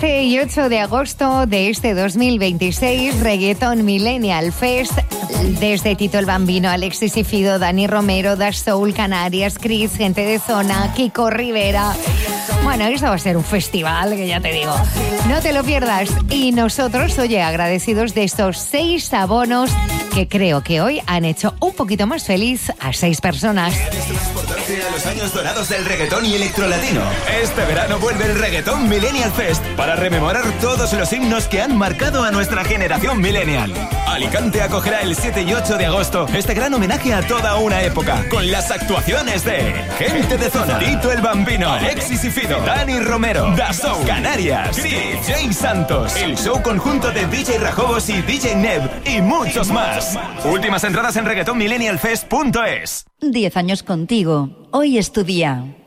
7 y 8 de agosto de este 2026, Reggaeton Millennial Fest, desde Tito el Bambino, Alexis y Fido, Dani Romero, Dash Soul, Canarias, Chris, Gente de Zona, Kiko Rivera. Bueno, eso va a ser un festival, que ya te digo. No te lo pierdas. Y nosotros, oye, agradecidos de estos 6 abonos que creo que hoy han hecho un poquito más feliz a 6 personas. A los años dorados del reggaetón y electrolatino. Este verano vuelve el Reggaeton Millennial Fest para rememorar todos los himnos que han marcado a nuestra generación millennial. Alicante acogerá el 7 y 8 de agosto este gran homenaje a toda una época, con las actuaciones de Gente de Zona, Tito el Bambino, Alexis y Fido, Dani Romero, Dash Soul, Canarias, DJ Santos, el show conjunto de DJ Rajobos y DJ Neb y muchos más. Últimas entradas en reggaetonmillennialfest.es. 10 años contigo. Hoy es tu día.